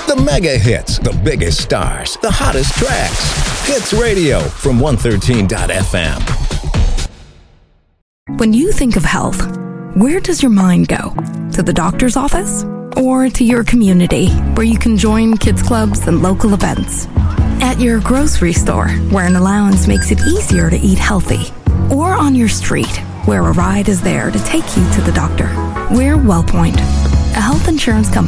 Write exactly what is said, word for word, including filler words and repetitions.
The mega hits, the biggest stars, the hottest tracks. Hits Radio from one thirteen dot f m. When you think of health, where does your mind go? To the doctor's office? Or to your community, where you can join kids clubs and local events? At your grocery store, where an allowance makes it easier to eat healthy? Or on your street, where a ride is there to take you to the doctor? We're WellPoint, a health insurance company